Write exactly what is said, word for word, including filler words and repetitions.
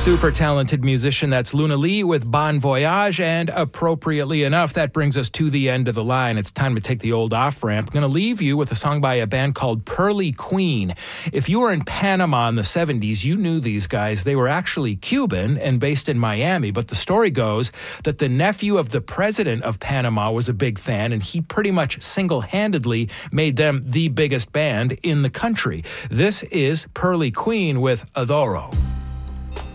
Super talented musician, that's Luna Lee with Bon Voyage, and appropriately enough, that brings us to the end of the line. It's time to take the old off-ramp. I'm going to leave you with a song by a band called Pearly Queen. If you were in Panama in the seventies, you knew these guys. They were actually Cuban and based in Miami, but the story goes that the nephew of the president of Panama was a big fan, and he pretty much single-handedly made them the biggest band in the country. This is Pearly Queen with Adoro.